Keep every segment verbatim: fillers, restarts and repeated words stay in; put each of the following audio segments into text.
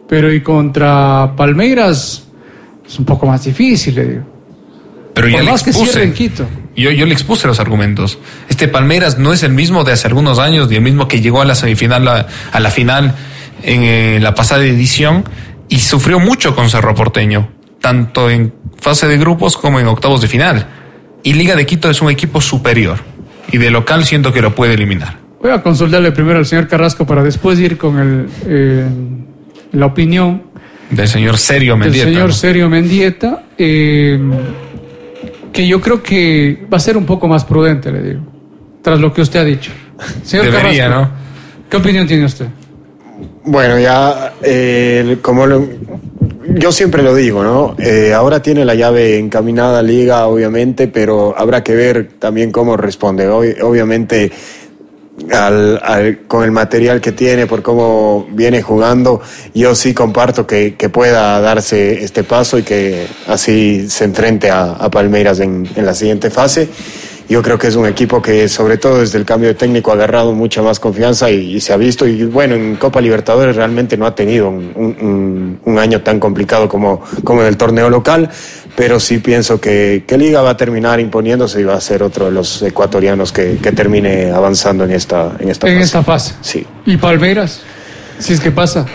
pero y contra Palmeiras es un poco más difícil, le digo. Pero ya Por le más expuse. que cierre en Quito. Yo, yo le expuse los argumentos. Este Palmeiras no es el mismo de hace algunos años, ni el mismo que llegó a la semifinal, a, a la final en eh, la pasada edición, y sufrió mucho con Cerro Porteño, tanto en fase de grupos como en octavos de final. Y Liga de Quito es un equipo superior, y de local siento que lo puede eliminar. Voy a consultarle primero al señor Carrasco para después ir con el, eh, la opinión Del señor Sergio Mendieta. del señor ¿no? Sergio Mendieta, eh, que yo creo que va a ser un poco más prudente, le digo, tras lo que usted ha dicho. Señor Debería, Carrasco, ¿no? ¿qué opinión tiene usted? Bueno, ya, eh, como lo, yo siempre lo digo, ¿no? Eh, ahora tiene la llave encaminada a Liga, obviamente, pero habrá que ver también cómo responde. Ob- obviamente, al, al, con el material que tiene, por cómo viene jugando, yo sí comparto que, que pueda darse este paso y que así se enfrente a, a Palmeiras en, en la siguiente fase. Yo creo que es un equipo que, sobre todo desde el cambio de técnico, ha agarrado mucha más confianza y, y se ha visto. Y bueno, en Copa Libertadores realmente no ha tenido un, un, un año tan complicado como, como en el torneo local, pero sí pienso que, que Liga va a terminar imponiéndose y va a ser otro de los ecuatorianos que, que termine avanzando en esta, en esta En fase. esta fase. Sí. ¿Y Palmeiras? Si es que pasa.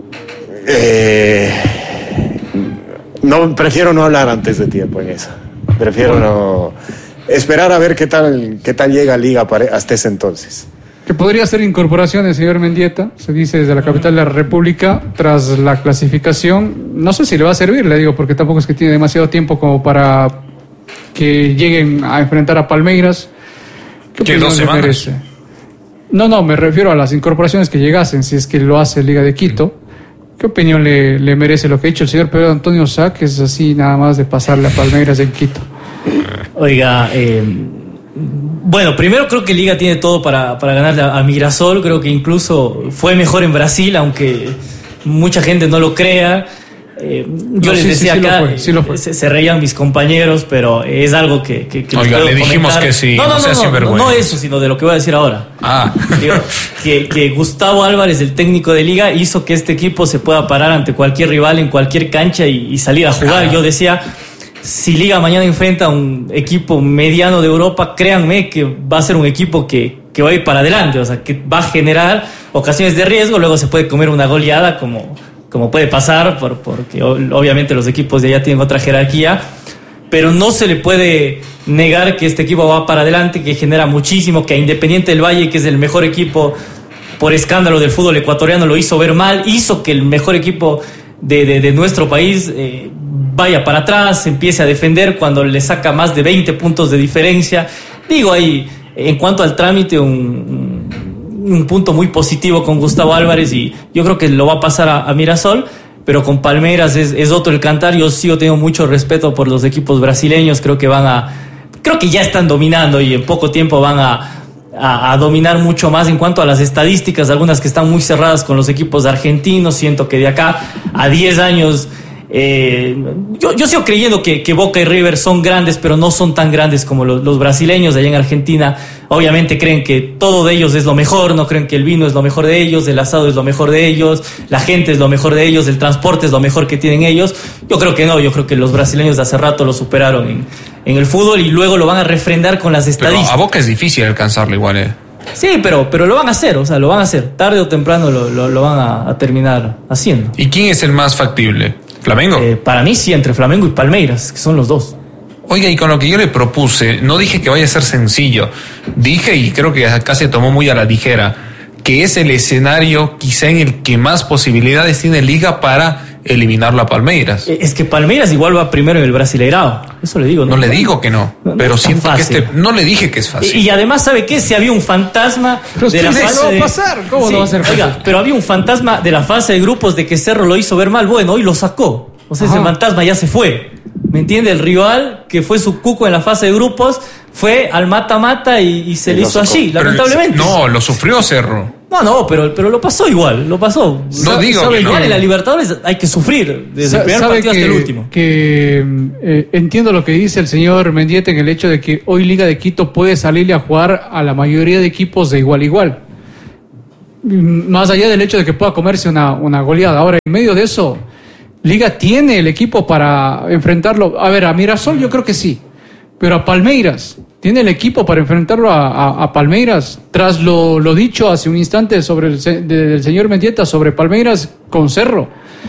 Eh, no, prefiero no hablar antes de tiempo en esa. Prefiero no... Esperar a ver qué tal, qué tal llega Liga para, hasta ese entonces. Que podría ser incorporación del señor Mendieta, se dice desde la capital de la República, tras la clasificación. No sé si le va a servir, le digo, porque tampoco es que tiene demasiado tiempo como para que lleguen a enfrentar a Palmeiras. ¿Qué ¿Qué, opinión dos le semanas? merece? No, no, me refiero a las incorporaciones que llegasen, si es que lo hace Liga de Quito. ¿Qué opinión le, le merece lo que ha dicho el señor Pedro Antonio Sá, que es así nada más de pasarle a Palmeiras en Quito? Oiga, eh, bueno, primero creo que Liga tiene todo para, para ganarle a, a Mirassol. Creo que incluso fue mejor en Brasil, aunque mucha gente no lo crea. Eh, yo No, les sí, decía sí, sí acá, lo fue, sí lo fue. Se, se reían mis compañeros, pero es algo que, que, que les Oiga, puedo le dijimos comentar. que sí, no, no, no no, sea no, no, sinvergüenza. no eso, sino de lo que voy a decir ahora. Ah. Digo, que, que Gustavo Álvarez, el técnico de Liga, hizo que este equipo se pueda parar ante cualquier rival en cualquier cancha y, y salir a jugar. Ah. Yo decía, si Liga mañana enfrenta a un equipo mediano de Europa, créanme que va a ser un equipo que, que va a ir para adelante, o sea, que va a generar ocasiones de riesgo, luego se puede comer una goleada como, como puede pasar, por, porque obviamente los equipos de allá tienen otra jerarquía, pero no se le puede negar que este equipo va para adelante, que genera muchísimo, que a Independiente del Valle, que es el mejor equipo por escándalo del fútbol ecuatoriano, lo hizo ver mal, hizo que el mejor equipo de, de, de nuestro país eh, vaya para atrás, empiece a defender cuando le saca más de veinte puntos de diferencia. Digo ahí, en cuanto al trámite, un, un punto muy positivo con Gustavo Álvarez, y yo creo que lo va a pasar a, a Mirassol, pero con Palmeiras es, es otro el cantar. Yo sigo teniendo mucho respeto por los equipos brasileños, creo que van a, creo que ya están dominando y en poco tiempo van a A, a dominar mucho más en cuanto a las estadísticas, algunas que están muy cerradas con los equipos argentinos. Siento que de acá a diez años eh, yo, yo sigo creyendo que, que Boca y River son grandes, pero no son tan grandes como los, los brasileños allá en Argentina. Obviamente creen que todo de ellos es lo mejor, no creen que el vino es lo mejor de ellos, el asado es lo mejor de ellos, la gente es lo mejor de ellos, el transporte es lo mejor que tienen ellos. Yo creo que no, yo creo que los brasileños de hace rato lo superaron en, en el fútbol, y luego lo van a refrendar con las estadísticas. Pero a Boca es difícil alcanzarlo igual, eh. Sí, pero, pero lo van a hacer, o sea, lo van a hacer. Tarde o temprano lo, lo, lo van a, a terminar haciendo. ¿Y quién es el más factible? ¿Flamengo? Eh, para mí sí, entre Flamengo y Palmeiras, que son los dos. Oiga, y con lo que yo le propuse, no dije que vaya a ser sencillo. Dije, y creo que acá se tomó muy a la ligera, que es el escenario quizá en el que más posibilidades tiene Liga para eliminarlo a Palmeiras. Es que Palmeiras igual va primero en el Brasileirao. Eso le digo. No, no le digo que no, no, no pero es tan siento que fácil. este... No le dije que es fácil. Y, y además, ¿sabe qué? Si había un fantasma Pero de la usted fase no va a de... pasar. ¿Cómo Sí, no va a ser fácil? Oiga, pero había un fantasma de la fase de grupos de que Cerro lo hizo ver mal. Bueno, hoy lo sacó. O sea, Ajá. ese fantasma ya se fue. ¿Me entiende? El rival, que fue su cuco en la fase de grupos, fue al mata-mata y, y se Y le lo hizo sacó. allí, Pero lamentablemente. no, lo sufrió Cerro. No, no, pero, pero lo pasó igual, lo pasó. No digo ¿sabe que no. Igual en la Libertadores hay que sufrir, desde el primer ¿Sabe partido que, hasta el último. Que eh, entiendo lo que dice el señor Mendieta en el hecho de que hoy Liga de Quito puede salirle a jugar a la mayoría de equipos de igual a igual. más allá del hecho de que pueda comerse una, una goleada. Ahora, en medio de eso, Liga tiene el equipo para enfrentarlo. A ver, a Mirasol yo creo que sí, pero a Palmeiras, ¿tiene el equipo para enfrentarlo a, a, a Palmeiras? Tras lo, lo dicho hace un instante sobre el del señor Mendieta sobre Palmeiras con Cerro.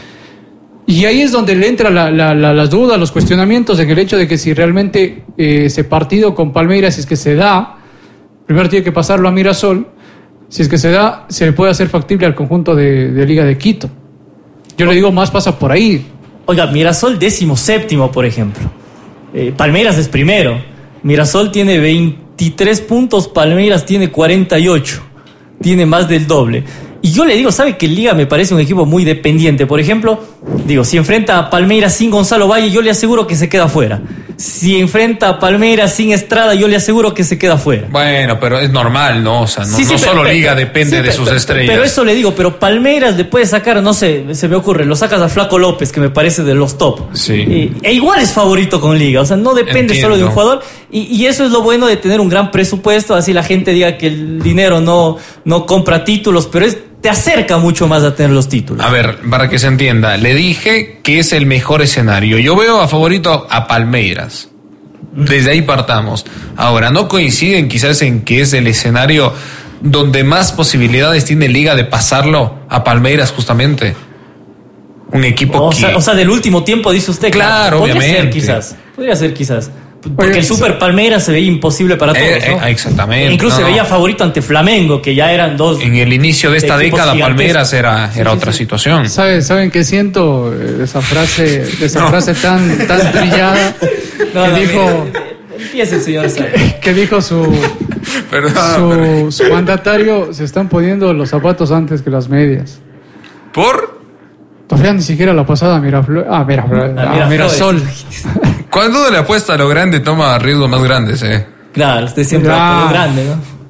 Y ahí es donde le entran la, la, la, las dudas, los cuestionamientos en el hecho de que si realmente eh, ese partido con Palmeiras, si es que se da, primero tiene que pasarlo a Mirasol, si es que se da, se le puede hacer factible al conjunto de, de Liga de Quito. Yo le digo, más pasa por ahí. Oiga, Mirasol décimo séptimo, por ejemplo. Eh, Palmeiras es primero. Mirasol tiene veintitrés puntos, Palmeiras tiene cuarenta y ocho. Tiene más del doble. Y yo le digo, ¿sabe que Liga me parece un equipo muy dependiente? Por ejemplo, digo, si enfrenta a Palmeiras sin Gonzalo Valle, yo le aseguro que se queda fuera. Si enfrenta a Palmeiras sin Estrada, yo le aseguro que se queda fuera. Bueno, pero es normal, ¿no? O sea, no, sí, sí, no pero, solo pero, Liga depende sí, de sus pero, estrellas. Pero eso le digo, pero Palmeiras le puede sacar, no sé, se me ocurre, lo sacas a Flaco López, que me parece de los top. Sí. Y, e igual es favorito con Liga, o sea, no depende Entiendo. solo de un jugador. Y, y eso es lo bueno de tener un gran presupuesto, así la gente diga que el dinero no, no compra títulos, pero es... te acerca mucho más a tener los títulos. A ver, para que se entienda, le dije que es el mejor escenario. Yo veo a favorito a Palmeiras. Desde ahí partamos. Ahora, ¿no coinciden quizás en que es el escenario donde más posibilidades tiene Liga de pasarlo a Palmeiras justamente? Un equipo o que... Sea, o sea, del último tiempo, dice usted. Claro, podría obviamente. Ser, quizás. Podría ser quizás. Porque Oye, el Super Palmeiras se veía imposible para todos, eh, ¿no? eh, exactamente. E incluso no, se veía no. favorito ante Flamengo, que ya eran dos. En el inicio de esta equipos década, gigantescos. Palmeiras era, era Sí, sí, otra sí. situación. ¿Saben, ¿Saben qué siento de esa frase, de esa No. frase tan, tan trillada No, que no, dijo, mire, empiece, señor. que dijo su, Perdón, su, su mandatario? Se están poniendo los zapatos antes que las medias. ¿por? Todavía ni siquiera la pasada Miraflores. Ah, Miraflores. Ah, Ah, Miraflores. Mirasol. Cuando le apuesta a lo grande, toma riesgos más grandes, eh. Claro, usted siempre Ya. va por lo grande,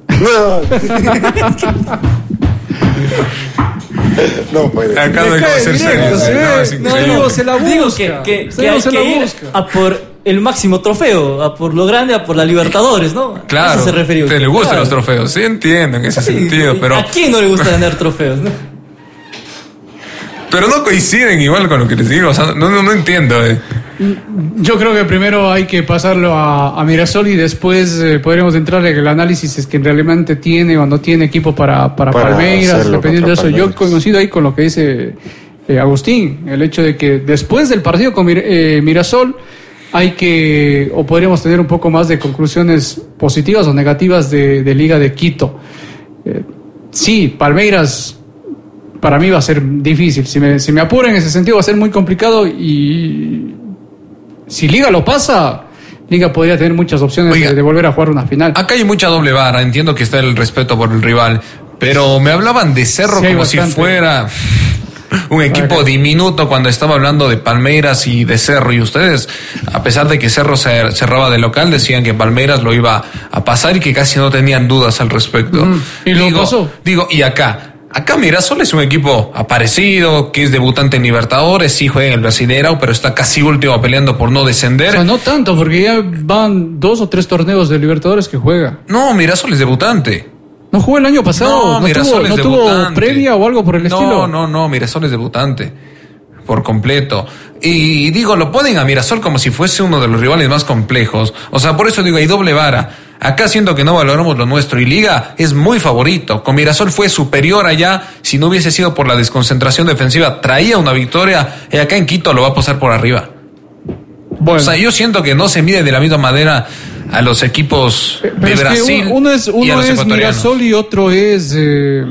¿no? No puede. Acá no hay Le que cae ser directo, serio. sí, No, es no, increíble. digo, se la busca. Digo que, que, que hay Se que la ir busca. a por el máximo trofeo, a por lo grande, a por la Libertadores, ¿no? A Claro, eso se refirió. te le gustan Claro. los trofeos, sí entiendo en ese Sí, sentido, pero, ¿a quién no le gusta ganar trofeos, no? pero no coinciden igual con lo que les digo, o sea, no, no, no entiendo. Eh. Yo creo que primero hay que pasarlo a, a Mirasol y después eh, podremos entrar en el análisis es que realmente tiene o no tiene equipo para, para, Para Palmeiras, hacerlo dependiendo de eso. contra Yo Palmeiras. coincido ahí con lo que dice eh, Agustín, el hecho de que después del partido con Mir- eh, Mirasol hay que, o podríamos tener un poco más de conclusiones positivas o negativas de, de Liga de Quito. Eh, sí, Palmeiras para mí va a ser difícil. Si me, si me apuro en ese sentido va a ser muy complicado y si Liga lo pasa, Liga podría tener muchas opciones Oiga, de, de volver a jugar una final. Acá hay mucha doble vara, entiendo que está el respeto por el rival, pero me hablaban de Cerro Sí, hay como si bastante. fuera un equipo Ajá. diminuto cuando estaba hablando de Palmeiras y de Cerro, y ustedes, a pesar de que Cerro se cerraba de local, decían que Palmeiras lo iba a pasar y que casi no tenían dudas al respecto. Mm, y lo digo, pasó. Digo, y acá, acá Mirasol es un equipo aparecido, que es debutante en Libertadores, sí juega en el Brasileirao, pero está casi último peleando por no O descender. sea, no tanto, porque ya van dos o tres torneos de Libertadores que juega. No, Mirasol es debutante. ¿No jugó el año pasado? ¿No, Mirasol tuvo, es no tuvo debutante. previa o algo por el no, estilo? No, no, Mirasol es debutante. Por completo. Y digo, lo ponen a Mirasol como si fuese uno de los rivales más complejos. O sea, por eso digo, hay doble vara. Acá siento que no valoramos lo nuestro. Y Liga es muy favorito. Con Mirasol fue superior allá. Si no hubiese sido por la desconcentración defensiva, traía una victoria. Y acá en Quito lo va a pasar por arriba. Bueno. O sea, yo siento que no se mide de la misma manera a los equipos Pero de es que Brasil uno, uno es, y a uno los es ecuatorianos. Mirasol y otro es eh,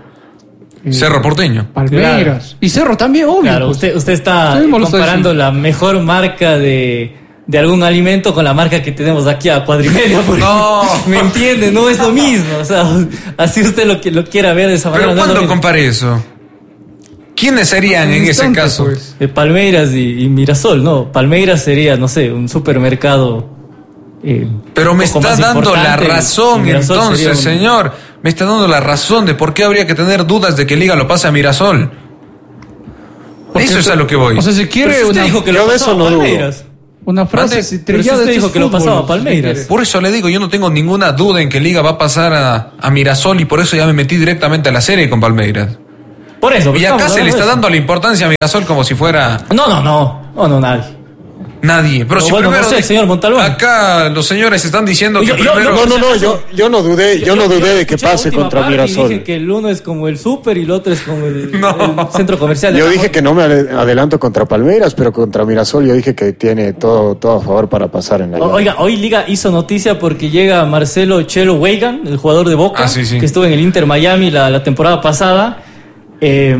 eh, Cerro Porteño. Palmeiras. Y Cerro también, obvio. Claro, pues. usted, usted está Sí, me lo está comparando diciendo. la mejor marca de, de algún alimento con la marca que tenemos aquí a Cuadrimedia. porque- No. ¿Me entiende? No es lo mismo. O sea, así usted lo, que- lo quiera ver de esa manera. Pero no es lo ¿cuándo mismo. compare eso? ¿Quiénes serían en ese Instante, caso? pues. Eh, Palmeiras y, y Mirasol, ¿no? Palmeiras sería, no sé, un supermercado. eh, Pero me un poco está más dando la importante, y razón Mirasol entonces, sería un- señor. Me está dando la razón de por qué habría que tener dudas de que Liga lo pase a Mirasol. Porque Eso es a lo que voy. O sea, si Pero quiere si usted una... dijo que Yo lo de pasaba eso no dudo. Palmeiras. Una frase Mande, Pero si usted dijo que lo pasaba a Palmeiras. Por eso le digo, yo no tengo ninguna duda en que Liga va a pasar a, a Mirasol y por eso ya me metí directamente a la serie con Palmeiras. Por eso. Y acá se le está eso. dando la importancia a Mirasol como si fuera No, no, no. No, no, nadie. nadie. Pero No, si bueno, primero no sé, señor Montalbán. acá los señores están diciendo Yo- que yo- primero... No, no, no, yo, yo no dudé, yo, no dudé de que escuché la pase última contra parte y Mirasol. dije que el uno es como el súper y el otro es como el, No. el centro comercial. de Yo la dije Joya. que no me ade- adelanto contra Palmeiras, pero contra Mirasol yo dije que tiene todo, todo a favor para pasar en la O- llave. Oiga, hoy Liga hizo noticia porque llega Marcelo Chelo Weigan, el jugador de Boca, Ah, sí, sí. que estuvo en el Inter Miami la, la temporada pasada. Eh,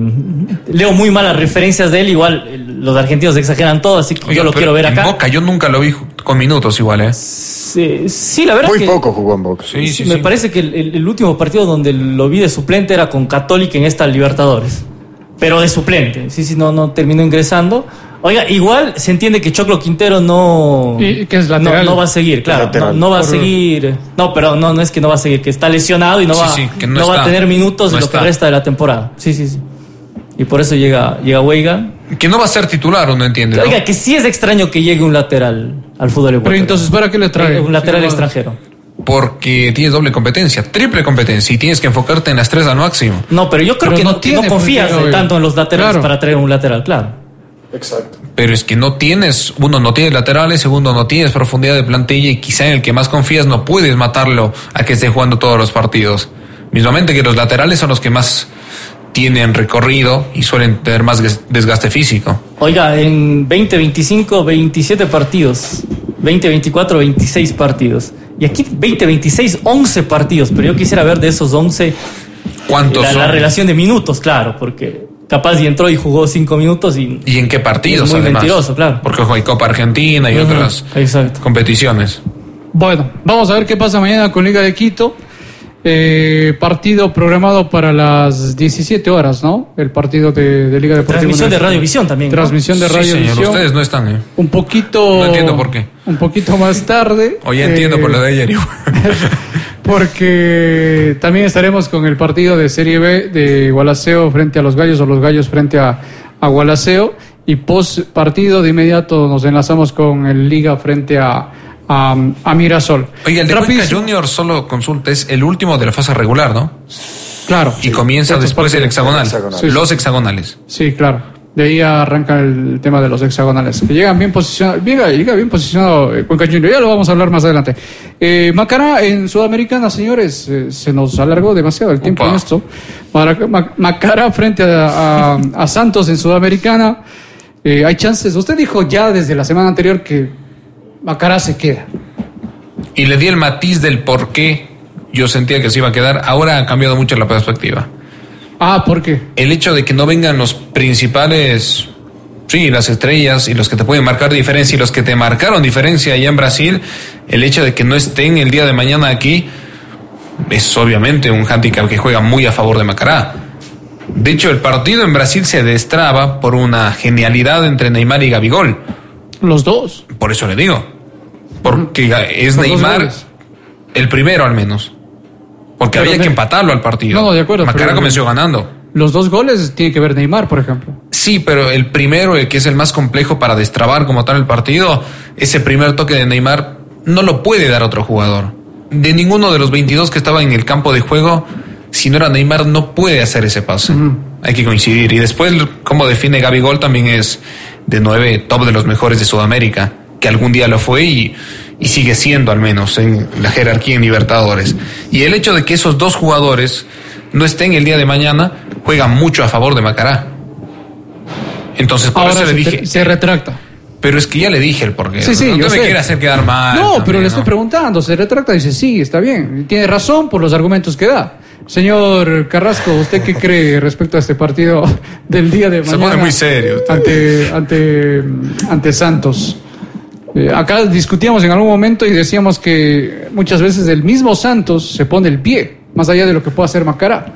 leo muy malas referencias de él, igual eh, los argentinos exageran todo, así que Oiga, yo lo pero quiero ver en acá. Boca yo nunca lo vi con minutos igual, ¿eh? Sí, sí, la verdad Muy que poco jugó en Boca. Sí, sí, me sí. parece que el, el- el último partido donde lo vi de suplente era con Católica en esta Libertadores. Pero de suplente, sí, sí, no, no terminó ingresando. Oiga, igual se entiende que Choclo Quintero no, Y que es no, lateral. no va a seguir, claro, no, Lateral. no va a Por- seguir, no, pero no, no es que no va a seguir, que está lesionado y no Sí, va, sí, que no no va a está. tener minutos No en lo está. que resta de la temporada. Sí, sí, sí. Y por eso llega, llega Weigan. Que no va a ser titular, uno entiende, ¿no? Oiga, que sí es extraño que llegue un lateral al fútbol Pero ecuatoriano. entonces, ¿para qué le trae? Un lateral Sí, no- extranjero. Porque tienes doble competencia, triple competencia y tienes que enfocarte en las tres al máximo. No, pero yo creo Pero que no no, que no tiene confías portero, de eh. tanto en los laterales Claro. para traer un lateral, claro. Exacto. Pero es que no tienes, uno, no tienes laterales, segundo, no tienes profundidad de plantilla y quizá en el que más confías no puedes matarlo a que esté jugando todos los partidos. Mismamente que los laterales son los que más tienen recorrido y suelen tener más des- desgaste físico. Oiga, en veinte veinticinco, veintisiete partidos. veinte veinticuatro, veintiséis partidos. Y aquí veinte veintiséis, once partidos. Pero yo quisiera ver de esos once ¿Cuántos la, son? la relación de minutos, claro. Porque capaz y entró y jugó cinco minutos y... ¿Y en qué partidos? Es muy además? mentiroso, claro. Porque ojo, hay Copa Argentina y Ujú, otras exacto. competiciones. Bueno, vamos a ver qué pasa mañana con Liga de Quito. Eh, partido programado para las diecisiete horas, ¿no? El partido de, de Liga Deportiva. Transmisión de Universitaria. Radiovisión también, ¿no? Transmisión de Sí, Radiovisión. señor, ustedes no están, ¿eh? Un poquito. No entiendo por qué. Un poquito más tarde. O ya entiendo eh, por lo de ayer. igual. Porque también estaremos con el partido de Serie B de Gualaceo frente a los Gallos o los Gallos frente a, a Gualaceo. Y post partido de inmediato nos enlazamos con el Liga frente a, a, a Mirasol. Oiga, el de Cuenca Rapidísimo. Junior, solo consulta, es el último de la fase regular, ¿no? Claro. Y comienza Estos después el partidos. hexagonal. hexagonal. Sí, sí. Los hexagonales. Sí, claro. De ahí arranca el tema de los hexagonales. Que llegan bien posicionados. Llega, llega bien posicionado eh, Cuenca Junior. Ya lo vamos a hablar más adelante. Eh, Macará en Sudamericana, señores. eh, se nos alargó demasiado el tiempo Upa. en esto. Maraca- Ma- Macará frente a, a- a Santos en Sudamericana. Eh, hay chances. Usted dijo ya desde la semana anterior que Macará se queda. Y le di el matiz del por qué yo sentía que se iba a quedar. Ahora ha cambiado mucho la perspectiva. Ah, ¿por qué? El hecho de que no vengan los principales, sí, las estrellas y los que te pueden marcar diferencia y los que te marcaron diferencia allá en Brasil, el hecho de que no estén el día de mañana aquí es obviamente un handicap que juega muy a favor de Macará. De hecho, el partido en Brasil se destraba por una genialidad entre Neymar y Gabigol. Los dos. Por eso le digo. Porque es Por dos Neymar goles. el primero al menos. Porque Pero había ne- que empatarlo al partido. No, no, de acuerdo, Macará pero- comenzó ganando. Los dos goles tiene que ver Neymar, por ejemplo. Sí, pero el primero, el que es el más complejo para destrabar como tal el partido, ese primer toque de Neymar no lo puede dar otro jugador. De ninguno de los veintidós que estaban en el campo de juego, si no era Neymar, no puede hacer ese pase. Hay que coincidir. Y después, como define Gabigol, también es de nueve top de los mejores de Sudamérica, que algún día lo fue y, y sigue siendo al menos en la jerarquía en Libertadores. Y el hecho de que esos dos jugadores no estén el día de mañana juega mucho a favor de Macará. Entonces, por Ahora eso le se, dije. se retracta. Pero es que ya le dije el porqué. Sí, sí, no yo me sé. quiere hacer quedar mal. No, también, pero le ¿no? estoy preguntando, se retracta y dice, sí, está bien, tiene razón por los argumentos que da. Señor Carrasco, ¿usted qué cree respecto a este partido del día de Se mañana? pone muy serio usted. Ante, ante, ante Santos. Eh, acá discutíamos en algún momento y decíamos que muchas veces el mismo Santos se pone el pie, más allá de lo que pueda hacer Macará.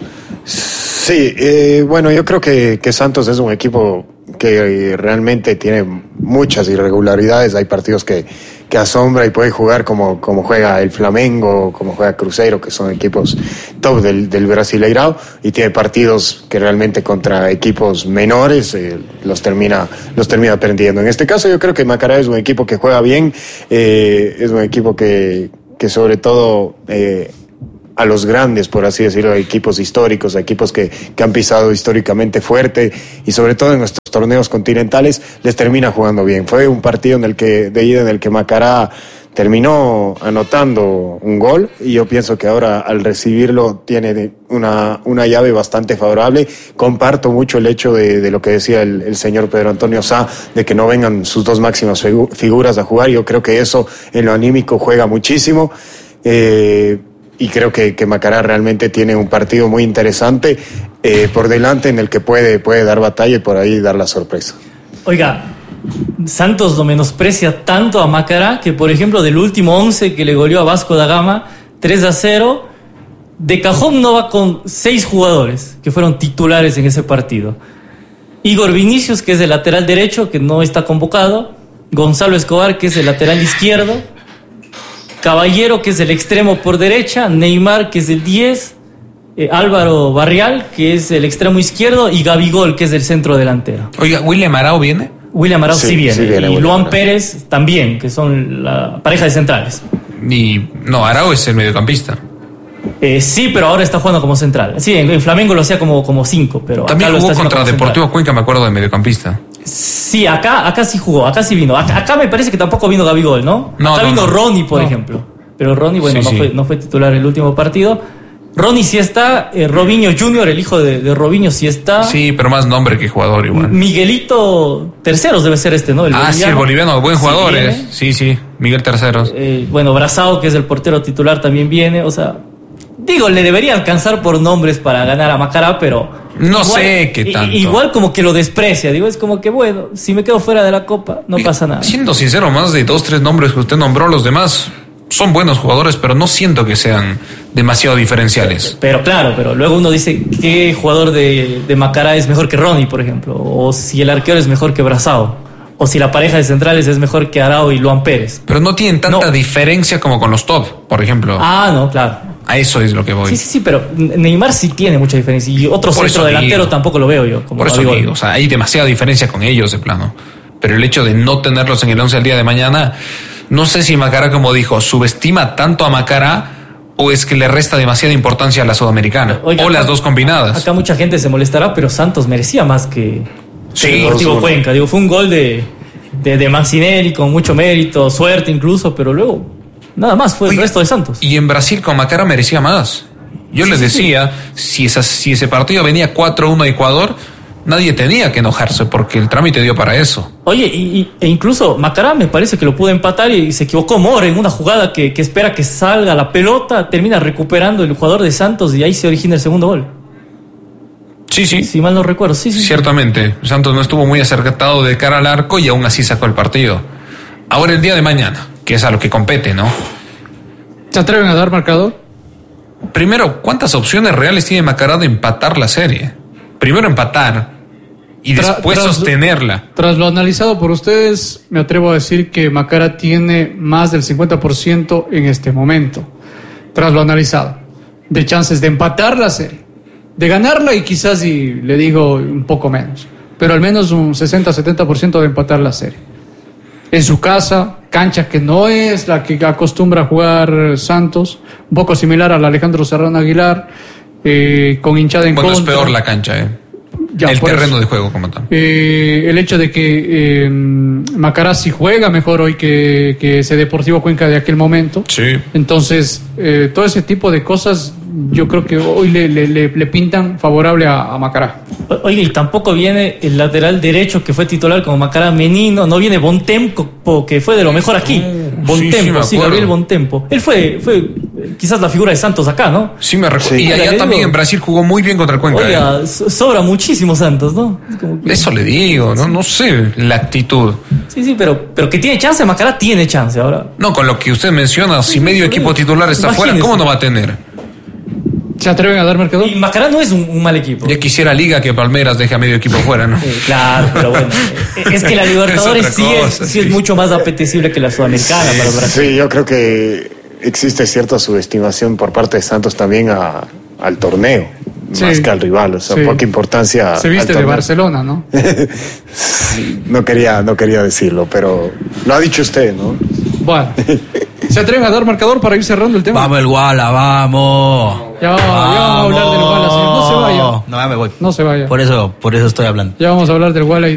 Sí, eh, bueno, yo creo que, que Santos es un equipo que realmente tiene muchas irregularidades. Hay partidos que, que asombra y puede jugar como, como juega el Flamengo, como juega Cruzeiro, que son equipos top del, del Brasileirao, y tiene partidos que realmente contra equipos menores eh, los termina los termina perdiendo. En este caso yo creo que Macará es un equipo que juega bien, eh, es un equipo que, que sobre todo eh, a los grandes, por así decirlo, a equipos históricos, a equipos que, que han pisado históricamente fuerte y sobre todo en nuestros torneos continentales les termina jugando bien. Fue un partido en el que de ida en el que Macará terminó anotando un gol y yo pienso que ahora al recibirlo tiene una, una llave bastante favorable. Comparto mucho el hecho de, de lo que decía el, el señor Pedro Antonio Sá, de que no vengan sus dos máximas figu- figuras a jugar. Yo creo que eso en lo anímico juega muchísimo. Eh, Y creo que, que Macará realmente tiene un partido muy interesante eh, por delante en el que puede, puede dar batalla y por ahí dar la sorpresa. Oiga, Santos lo menosprecia tanto a Macará que, por ejemplo, del último once que le goleó a Vasco da Gama, tres a cero, de cajón no va con seis jugadores que fueron titulares en ese partido. Igor Vinicius, que es el lateral derecho, que no está convocado. Gonzalo Escobar, que es el lateral izquierdo. Caballero, que es el extremo por derecha, Neymar, que es el diez, eh, Álvaro Barrial, que es el extremo izquierdo, y Gabigol, que es el centro delantero. Oiga, ¿William Arao viene? William Arao sí, sí viene, sí viene, y William Luan Arao. Pérez también, que son la pareja de centrales. Y no, Arao es el mediocampista. Eh, sí, pero ahora está jugando como central. Sí, en, en Flamengo lo hacía como, como cinco, pero También acá lo jugó está haciendo contra como Deportivo central. Cuenca, me acuerdo, de mediocampista. Sí, acá, acá sí jugó, acá sí vino. Acá, acá me parece que tampoco vino Gabigol, ¿no? No, acá no, vino no. Ronnie, por No. ejemplo. Pero Ronnie, bueno, Sí, no, sí. Fue, no fue titular el último partido. Ronnie sí está, eh, Robinho junior, el hijo de, de Robinho, sí está. Sí, pero más nombre que jugador igual. Miguelito Terceros debe ser este, ¿no? El Ah, sí, el boliviano, buen Sí jugador viene. es. Sí, sí, Miguel Terceros. Eh, bueno, Brazao, que es el portero titular, también viene. O sea, digo, le debería alcanzar por nombres para ganar a Macará, pero... No sé qué tanto. Igual como que lo desprecia. Digo, es como que, bueno, si me quedo fuera de la Copa, no Oiga, pasa nada. Siendo sincero, más de dos, tres nombres que usted nombró, los demás son buenos jugadores, pero no siento que sean demasiado diferenciales. Pero claro, pero luego uno dice qué jugador de, de Macará es mejor que Ronnie, por ejemplo, o si el arquero es mejor que Brazao, o si la pareja de centrales es mejor que Arao y Luan Pérez. Pero no tienen tanta No. diferencia como con los top, por ejemplo. Ah, no, claro. A eso es lo que voy. Sí, sí, sí, pero Neymar sí tiene mucha diferencia y otro Por centro eso delantero digo. tampoco lo veo yo. Como Por eso Gabigol. digo, o sea, hay demasiada diferencia con ellos de plano. Pero el hecho de no tenerlos en el once al día de mañana, no sé si Macará, como dijo, subestima tanto a Macará o es que le resta demasiada importancia a la Sudamericana. Oiga, o las acá- dos combinadas. Acá mucha gente se molestará, pero Santos merecía más que, Sí, que Deportivo dos uno. Cuenca. Digo, fue un gol de, de, de Mancinelli con mucho mérito, suerte incluso, pero luego nada más fue Oiga, el resto de Santos. Y en Brasil con Macará merecía más. Yo Sí, les sí, decía, si, esas, si ese partido venía cuatro uno a Ecuador, nadie tenía que enojarse porque el trámite dio para eso. Oye, y, y- e incluso Macará me parece que lo pudo empatar y se equivocó Mora en una jugada que, que espera que salga la pelota, termina recuperando el jugador de Santos y ahí se origina el segundo gol. Sí, sí. Si mal no recuerdo, sí, sí. sí. Ciertamente, Santos no estuvo muy acercado de cara al arco y aún así sacó el partido. Ahora el día de mañana, que es a lo que compete, ¿no? ¿Se atreven a dar marcador? Primero, ¿cuántas opciones reales tiene Macará de empatar la serie? Primero empatar y Tra- después tras- sostenerla. Tras lo analizado por ustedes, me atrevo a decir que Macará tiene más del cincuenta por ciento en este momento. Tras lo analizado. De chances de empatar la serie. De ganarla y quizás, y le digo, un poco menos. Pero al menos un sesenta a setenta por ciento de empatar la serie. En su casa, cancha que no es la que acostumbra a jugar Santos. Un poco similar al Alejandro Serrano Aguilar. eh, con hinchada en Bueno, es contra. peor la cancha, ¿eh? Ya, el por terreno eso. de juego como tal. Eh, el hecho de que eh, Macará sí juega mejor hoy que, que ese Deportivo Cuenca de aquel momento. Sí. Entonces, eh, todo ese tipo de cosas yo creo que hoy le, le, le, le pintan favorable a, a Macará. O- Oye, y tampoco viene el lateral derecho que fue titular como Macará Menino, no viene Bontempo, que fue de lo mejor aquí. Uh, Bontempo, sí, sí, me sí, acuerdo. Gabriel Bontempo. Él fue, fue eh, quizás la figura de Santos acá, ¿no? Sí, me recuerdo. Sí. Y allá Oiga, le también digo- en Brasil jugó muy bien contra el Cuenca. Oiga, so- sobra muchísimo Santos, ¿no? Es como que- ¿eh? Eso le digo, no, no sé, la actitud. Sí, sí, pero, pero que tiene chance, Macará tiene chance ahora. No, con lo que usted menciona, si Sí, medio sí, equipo sí. titular está fuera, Imagínese. ¿cómo no va a tener? ¿Se atreven a dar marcador? Y Macará no es un, un mal equipo. Ya quisiera Liga que Palmeiras deje a medio equipo fuera, ¿no? Eh, claro, pero bueno. Es que la Libertadores Es sí, otra es, cosa, sí es sí. mucho más apetecible que la Sudamericana para Brasil. Sí, yo creo que existe cierta subestimación por parte de Santos también a, al torneo, Sí. más que al rival. O sea, Sí. poca importancia. Se al viste de torneo. Barcelona, ¿no? no quería, no quería decirlo, pero lo ha dicho usted, ¿no? Bueno. ¿Se atreven a dar marcador para ir cerrando el tema? Vamos el Guala, vamos. Ya, ya vamos a hablar del Guala, señor. No se vaya. No, ya me voy. No se vaya. Por eso, por eso estoy hablando. Ya vamos a hablar del Guala y